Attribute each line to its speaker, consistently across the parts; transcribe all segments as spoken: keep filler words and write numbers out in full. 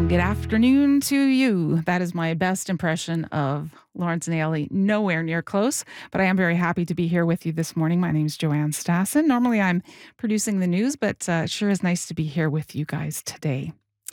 Speaker 1: And good afternoon to you. That is my best impression of Lawrence Naily. Nowhere near close, but I am very happy to be here with you this morning. My name is Joanne Stassen. Normally I'm producing the news, but uh, it sure is nice to be here with you guys today.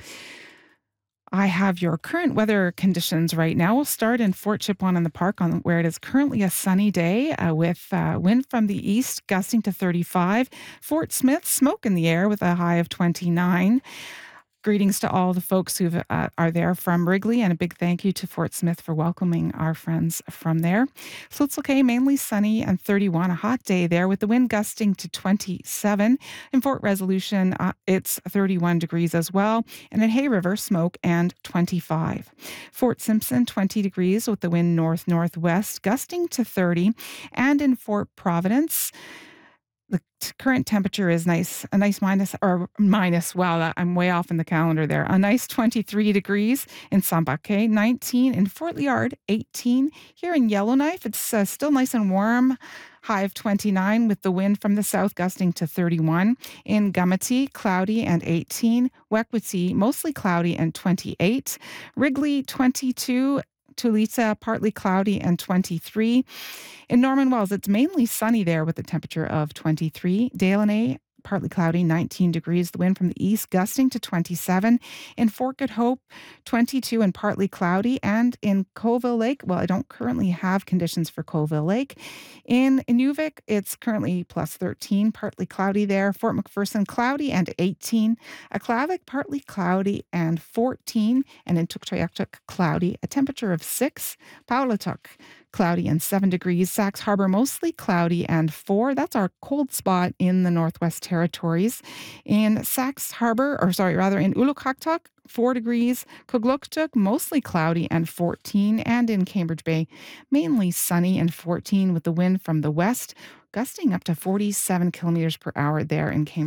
Speaker 1: I have your current weather conditions right now. We'll start in Fort Chipewyan in the Park, on where it is currently a sunny day uh, with uh, wind from the east gusting to thirty-five. Fort Smith, smoke in the air with a high of twenty-nine. Greetings to all the folks who uh, are there from Wrigley, and a big thank you to Fort Smith for welcoming our friends from there. Flotsylcay, mainly sunny and thirty-one, a hot day there with the wind gusting to twenty-seven. In Fort Resolution, uh, it's thirty-one degrees as well. And in Hay River, smoke and twenty-five. Fort Simpson, twenty degrees with the wind north-northwest, gusting to thirty. And in Fort Providence, the t- current temperature is nice, a nice minus or minus. Wow, that, I'm way off in the calendar there. A nice twenty-three degrees in Sambake, nineteen in Fort Liard, eighteen. Here in Yellowknife, it's uh, still nice and warm. High of twenty-nine with the wind from the south gusting to thirty-one. In Gumati, cloudy and eighteen. Wekwati, mostly cloudy and twenty-eight. Wrigley, twenty-two. Tulisa, partly cloudy and twenty-three. In Norman Wells, it's mainly sunny there with a temperature of twenty-three. Delaunay, partly cloudy, nineteen degrees. The wind from the east gusting to twenty-seven. In Fort Good Hope, twenty-two and partly cloudy. And in Colville Lake, well, I don't currently have conditions for Colville Lake. In Inuvik, it's currently plus thirteen, partly cloudy there. Fort McPherson, cloudy and eighteen. Aklavik, partly cloudy and fourteen. And in Tuktoyaktuk, cloudy, a temperature of six. Paulituk, cloudy and seven degrees. Sax Harbor, mostly cloudy and four. That's our cold spot in the Northwest Territories. In Sax Harbor, or sorry, rather in Ulukaktuk, four degrees. Kugluktuk, mostly cloudy and fourteen. And in Cambridge Bay, mainly sunny and fourteen with the wind from the west, gusting up to forty-seven kilometers per hour there in Cambridge.